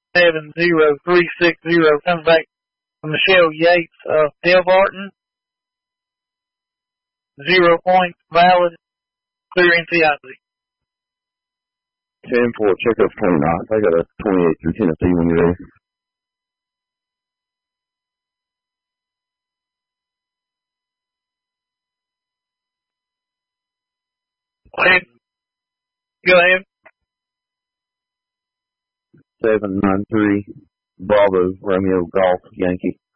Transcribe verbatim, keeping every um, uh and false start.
seven zero three six zero comes back from Michelle Yates of Delbarton. Zero points, valid, clear N C I C. ten four, check up twenty-nine. I got a twenty-eight through Tennessee when you're ready. Go ahead. Go ahead. seven nine three, Bravo, Romeo Golf, Yankee.